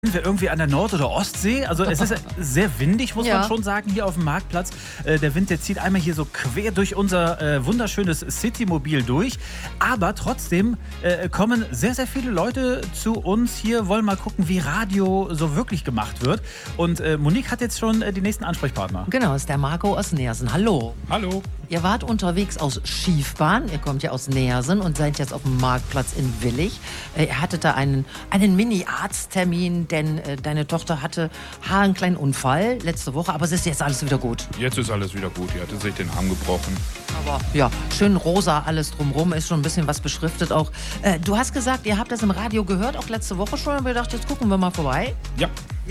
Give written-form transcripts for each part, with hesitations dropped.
Sind wir irgendwie an der Nord- oder Ostsee? Also es ist sehr windig, muss man schon sagen, hier auf dem Marktplatz. Der Wind, der zieht einmal hier so quer durch unser wunderschönes Citymobil durch. Aber trotzdem kommen sehr, sehr viele Leute zu uns hier, wollen mal gucken, wie Radio so wirklich gemacht wird. Und Monique hat jetzt schon die nächsten Ansprechpartner. Genau, ist der Marco aus Neersen. Hallo. Hallo. Ihr wart unterwegs aus Schiefbahn, ihr kommt ja aus Neersen und seid jetzt auf dem Marktplatz in Willich. Ihr hattet da einen Mini-Arzttermin, denn deine Tochter hatte einen kleinen Unfall letzte Woche, aber es ist jetzt alles wieder gut. Jetzt ist alles wieder gut, die hatte sich den Arm gebrochen. Aber ja, schön rosa alles drumherum, ist schon ein bisschen was beschriftet auch. Du hast gesagt, ihr habt das im Radio gehört, auch letzte Woche schon, und wir dachten, jetzt gucken wir mal vorbei. Ja.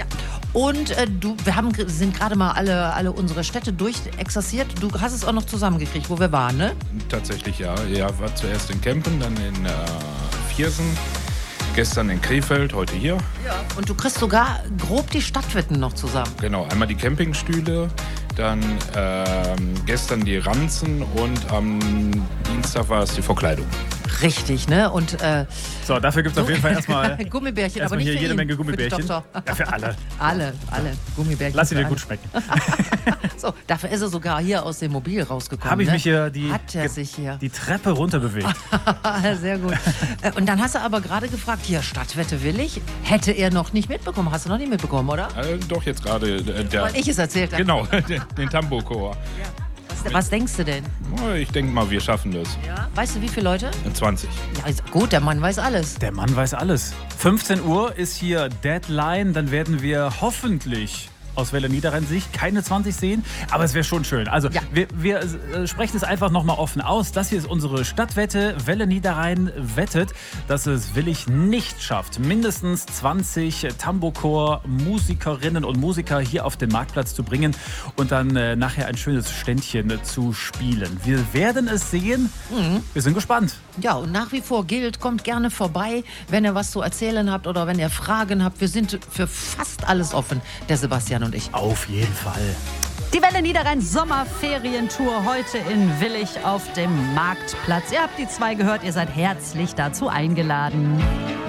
Und wir sind gerade mal alle unsere Städte durchexerziert. Du hast es auch noch zusammengekriegt, wo wir waren, ne? Tatsächlich, ja. Ja, war zuerst in Kempen, dann in Viersen, gestern in Krefeld, heute hier. Ja. Und du kriegst sogar grob die Stadtwetten noch zusammen. Genau, einmal die Campingstühle, dann gestern die Ranzen und am Dienstag war es die Verkleidung. Richtig, ne? Und so, dafür gibt es auf jeden Fall erstmal Gummibärchen, aber erstmal nicht hier für jede ihn, Menge Gummibärchen. Für die Tochter. Ja, für alle. Alle Gummibärchen. Lass sie dir für gut alle. schmecken. So, dafür ist er sogar hier aus dem Mobil rausgekommen. Habe ich ne? mich hier die Treppe runter bewegt. Sehr gut. Und dann hast du aber gerade gefragt, hier, Stadtwette Willich, hätte er noch nicht mitbekommen. Hast du noch nicht mitbekommen, oder? Doch, jetzt gerade. Weil ich es erzählt habe. Genau, den Tambo-Chor. Was denkst du denn? Ich denke mal, wir schaffen das. Ja. Weißt du, wie viele Leute? 20. Ja, ist gut, der Mann weiß alles. Der Mann weiß alles. 15 Uhr ist hier Deadline. Dann werden wir hoffentlich aus Welle Niederrhein-Sicht keine 20 sehen, aber es wäre schon schön. Also ja. wir sprechen es einfach nochmal offen aus. Das hier ist unsere Stadtwette. Welle Niederrhein wettet, dass es Willich nicht schafft, mindestens 20 Tambourchor-Musikerinnen und Musiker hier auf den Marktplatz zu bringen und dann nachher ein schönes Ständchen zu spielen. Wir werden es sehen. Wir sind gespannt. Ja, und nach wie vor gilt, kommt gerne vorbei, wenn ihr was zu erzählen habt oder wenn ihr Fragen habt. Wir sind für fast alles offen, der Sebastian und ich. Auf jeden Fall. Die Welle Niederrhein Sommerferientour heute in Willich auf dem Marktplatz. Ihr habt die 2 gehört, ihr seid herzlich dazu eingeladen.